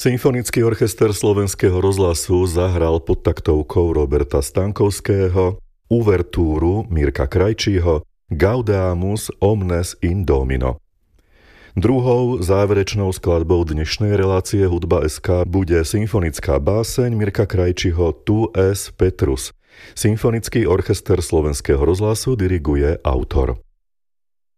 Symfonický orchester Slovenského rozhlasu zahral pod taktovkou Roberta Stankovského uvertúru Mirka Krajčího Gaudeamus omnes in Domino. Druhou záverečnou skladbou dnešnej relácie Hudba.sk bude symfonická báseň Mirka Krajčího Tu es Petrus. Symfonický orchester Slovenského rozhlasu diriguje autor.